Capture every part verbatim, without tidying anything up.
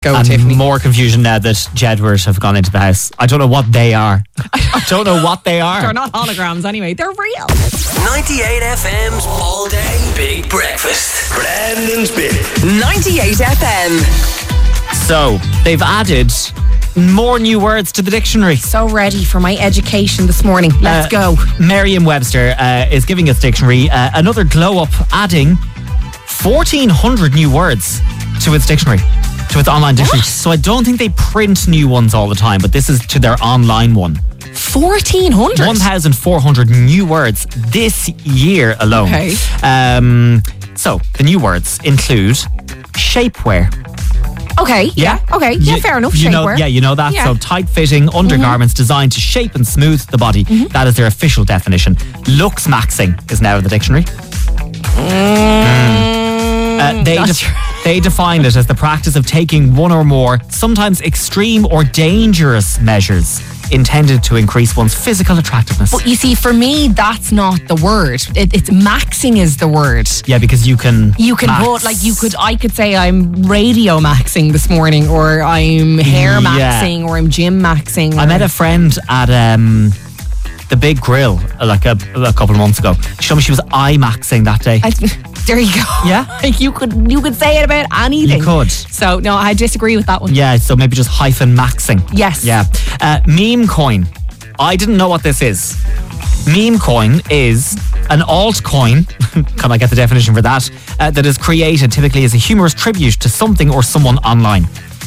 Go, and Tiffany. more confusion now that Jedward have gone into the house. I don't know what they are. I don't know what they are. They're not holograms anyway. They're real. ninety-eight F M's All Day Big Breakfast. Brandon's Big. ninety-eight F M. So, they've added more new words to the dictionary. So ready for my education this morning. Let's Uh, go. Merriam-Webster uh, is giving its dictionary uh, another glow up, adding fourteen hundred new words to its dictionary, to its online dictionary. What? So I don't think they print new ones all the time, but this is to their online one. fourteen hundred? one thousand four hundred new words this year alone. Okay. Um, so the new words include shapewear. Okay, yeah, okay, yeah, You- fair enough. You know, shapewear. yeah, you know that. Yeah. So tight-fitting undergarments designed to shape and smooth the body. That is their official definition. Looks maxing is now in the dictionary. Uh, they, Not def- sure. they define it as the practice of taking one or more, sometimes extreme or dangerous measures intended to increase one's physical attractiveness. But you see, for me, that's not the word. It, it's maxing is the word. Yeah, because you can. You can max. put, like, you could, I could say I'm radio maxing this morning, or I'm hair Yeah. maxing, or I'm gym maxing. I or- met a friend at um, the Big Grill uh, like a, a couple of months ago. She told me she was eye maxing that day. I, there you go. Yeah. Like, you could, you could say it about anything. You could. So, no, I disagree with that one. Yeah, so maybe just hyphen maxing. Yes. Yeah. Uh, meme coin. I didn't know what this is. Meme coin is an altcoin, can I get the definition for that, uh, that is created typically as a humorous tribute to something or someone online.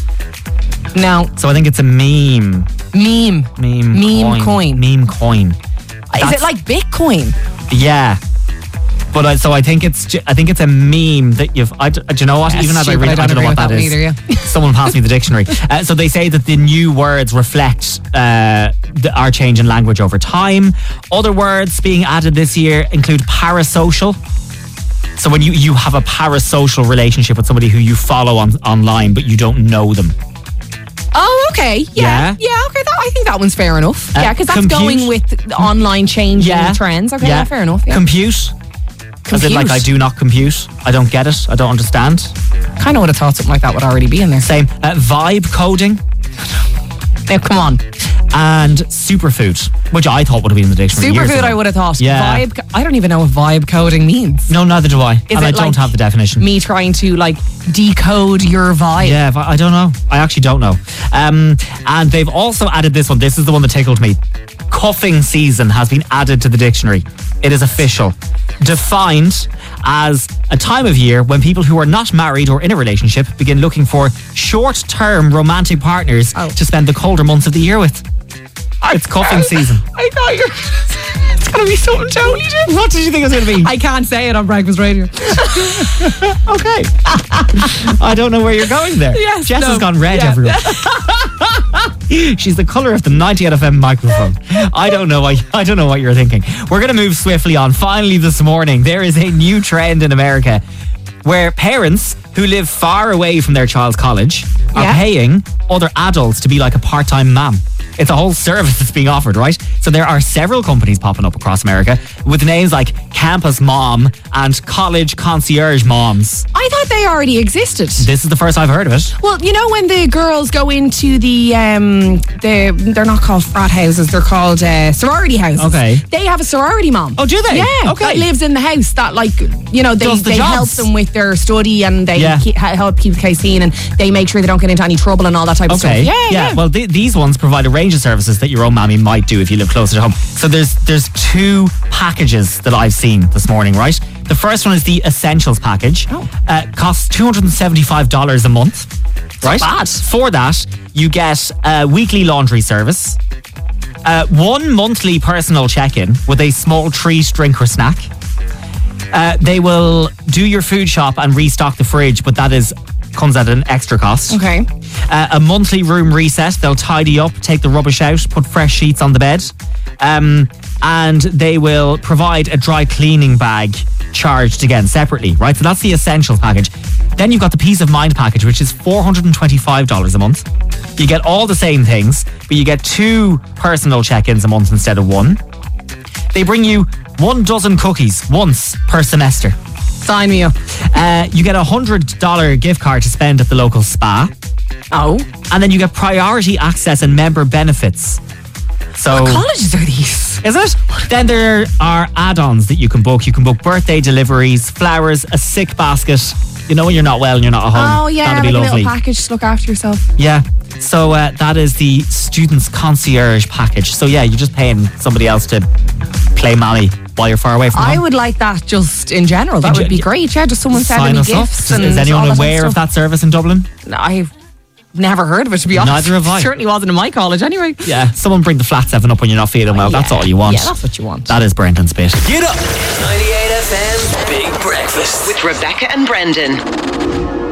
No. So I think it's a meme. Meme. Meme, Meme coin. coin. Meme coin. Is That's- it like Bitcoin? Yeah. But I, so I think it's ju- I think it's a meme that you've. I, d- do you know what? That's Even as I stupid. read, it, I I don't don't know agree what with that that is. one either, yeah. Someone passed me the dictionary. Uh, so they say that the new words reflect uh, the, our change in language over time. Other words being added this year include parasocial. So when you, you have a parasocial relationship with somebody who you follow on online but you don't know them. Oh, okay. Yeah. Yeah. Yeah, okay. That, I think that one's fair enough. Uh, yeah, because that's compute. going with the online changing Yeah. trends. Okay, yeah. fair enough. Yeah. Compute. As in, like, I do not compute. I don't get it. I don't understand. Kind of would have thought something like that would already be in there. Same. Uh, vibe coding. Now, come on. And superfood, which I thought would have been in the dictionary. years Superfood, ago. I would have thought. Yeah. Vibe. co- I don't even know what vibe coding means. No, neither do I. Is and I it don't like have the definition. Me trying to, like, decode your vibe. Yeah, but I don't know. I actually don't know. Um, and they've also added this one. This is the one that tickled me. Cuffing season has been added to the dictionary. It is official. Defined as a time of year when people who are not married or in a relationship begin looking for short-term romantic partners Oh. to spend the colder months of the year with. It's cuffing season. I thought you were... It's going to be something totally different. What did you think it was going to be? I can't say it on Breakfast Radio. Okay. I don't know where you're going there. Yes, Jess no, has gone red yeah. everywhere. She's the colour of the ninety-eight F M microphone. I don't know what I don't know what you're thinking. We're going to move swiftly on. Finally this morning, there is a new trend in America where parents who live far away from their child's college are Yeah. paying other adults to be like a part-time mom. It's a whole service that's being offered, right? So there are several companies popping up across America with names like Campus Mom and College Concierge Moms. I thought they already existed. This is the first I've heard of it. Well, you know when the girls go into the um the they're not called frat houses, they're called uh, sorority houses. Okay. They have a sorority mom. Oh, do they? Yeah. Okay. That lives in the house. That, like, you know, they, Does the they help jobs. them with their study and they Yeah. keep, help keep the case clean and they make sure they don't get into any trouble and all that type of Okay. stuff. Yeah, yeah. Well, th- these ones provide a range of services that your own mammy might do if you live closer to home. So there's there's two packages that I've seen this morning, right? The first one is the Essentials package. Oh. Uh, costs two hundred seventy-five dollars a month. Right? bad. For that, you get a weekly laundry service, uh, one monthly personal check-in with a small treat, drink or snack. Uh, they will do your food shop and restock the fridge, but that is comes at an extra cost. Okay. Uh, a monthly room reset. They'll tidy up, take the rubbish out, put fresh sheets on the bed. Um, and they will provide a dry cleaning bag charged again separately, right? So that's the Essentials package. Then you've got the Peace of Mind package, which is four hundred twenty-five dollars a month. You get all the same things, but you get two personal check-ins a month instead of one. They bring you one dozen cookies once per semester. Sign me up. Uh, you get a one hundred dollars gift card to spend at the local spa. Oh. And then you get priority access and member benefits. So, What colleges are these? is it? Then there are add-ons that you can book. You can book birthday deliveries, flowers, a sick basket. You know when you're not well and you're not at home. Oh, yeah, That'd like be a lovely. little package to look after yourself. Yeah. So uh, that is the students concierge package. So yeah, you're just paying somebody else to play mommy while you're far away from I home. would like that just in general. That In would be ge- great. Yeah, just someone sending Sign me us up. gifts. Is, and is anyone all that aware kind of that service in Dublin? No, I've never heard of it, to be honest. Neither have I. It certainly wasn't in my college anyway. Yeah. Someone bring the flat seven up when you're not feeling well. That's Yeah. all you want. Yeah, that's what you want. That is Brendan's bit. Get up! ninety-eight F M's Big Breakfast. With Rebecca and Brendan.